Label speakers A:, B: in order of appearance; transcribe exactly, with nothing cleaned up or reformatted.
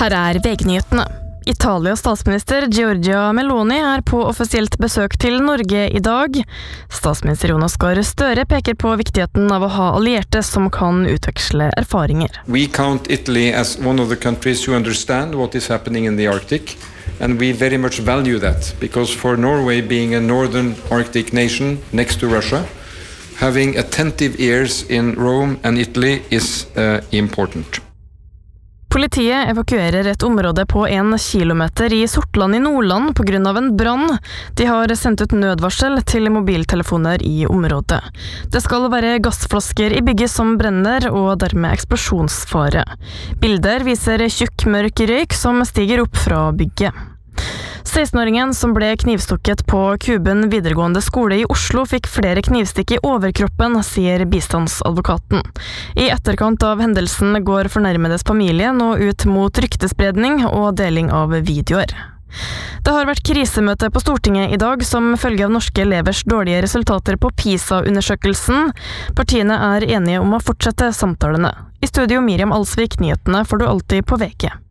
A: Her er V G-nyhetene. Italias statsminister Giorgia Meloni er på offisielt besøk til Norge i dag. Statsminister Jonas Gahr Støre peker på viktigheten av å ha allierte som kan utveksle erfaringer.
B: We count Italy as one of the countries who understand what is happening in the Arctic, and we very much value that, because for Norway being a northern Arctic nation next to Russia, having attentive ears in Rome and Italy is uh, important.
A: Politiet evakuerer et område på en kilometer i Sortland i Nordland på grunn av en brann. De har sendt ut nødvarsel til mobiltelefoner i området. Det skal være gassflasker i bygget som brenner, og dermed eksplosjonsfare. Bilder viser tjukk mørk røyk som stiger opp fra bygget. seksten-åringen som ble knivstukket på Kuben videregående skole i Oslo fikk flere knivstikk i overkroppen, sier bistandsadvokaten. I etterkant av hendelsen går fornærmedes familie nå ut mot ryktespredning og deling av videoer. Det har vært krisemøte på Stortinget i dag som følge av norske elevers dårlige resultater på PISA-undersøkelsen. Partiene er enige om å fortsette samtalene. I studio Miriam Alsvik, nyhetene får du alltid på V G.